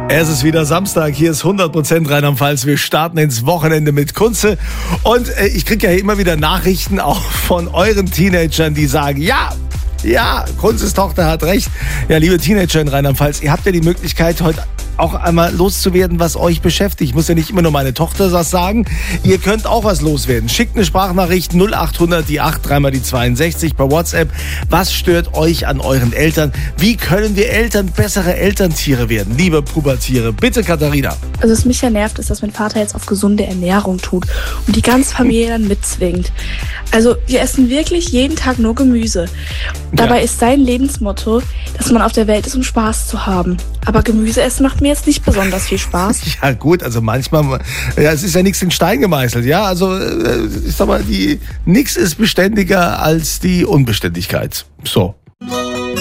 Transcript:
Es ist wieder Samstag, hier ist 100% Rheinland-Pfalz. Wir starten ins Wochenende mit Kunze. Und ich kriege ja immer wieder Nachrichten auch von euren Teenagern, die sagen, ja, Kunzes Tochter hat recht. Ja, liebe Teenager in Rheinland-Pfalz, ihr habt ja die Möglichkeit, heute auch einmal loszuwerden, was euch beschäftigt. Ich muss ja nicht immer nur meine Tochter das sagen. Ihr könnt auch was loswerden. Schickt eine Sprachnachricht 0800 die 8 3 mal die 62 per WhatsApp. Was stört euch an euren Eltern? Wie können wir Eltern bessere Elterntiere werden? Liebe Pubertiere, bitte Katharina. Also was mich ja nervt, ist, dass mein Vater jetzt auf gesunde Ernährung tut und die ganze Familie dann mitzwingt. Also wir essen wirklich jeden Tag nur Gemüse. Dabei ist sein Lebensmotto, dass man auf der Welt ist, um Spaß zu haben. Aber Gemüse essen macht mir jetzt nicht besonders viel Spaß. Ja gut, also manchmal, es ist ja nichts in Stein gemeißelt, ja. Also ich sag mal, nichts ist beständiger als die Unbeständigkeit. So.